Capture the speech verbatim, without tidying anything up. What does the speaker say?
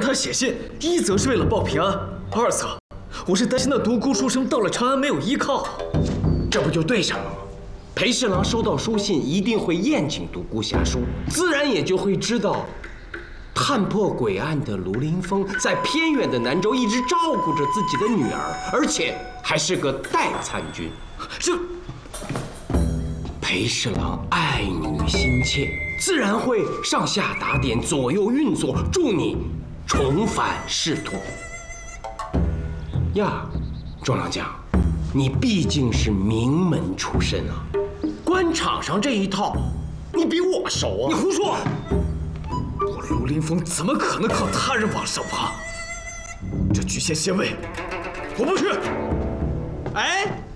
他写信，一则是为了报平安，二则我是担心那独孤书生到了长安没有依靠。 这不就对上了吗？裴侍郎收到书信，一定会宴请独孤侠书，自然也就会知道，探破诡案的卢凌风在偏远的南州一直照顾着自己的女儿，而且还是个代参军。 这裴侍郎爱女心切，自然会上下打点，左右运作，助你重返仕途。呀，庄郎将，你毕竟是名门出身啊，官场上这一套，你比我熟啊！ 你胡说！我卢凌风怎么可能靠他人往上爬？这聚贤县尉，我不去。 哎。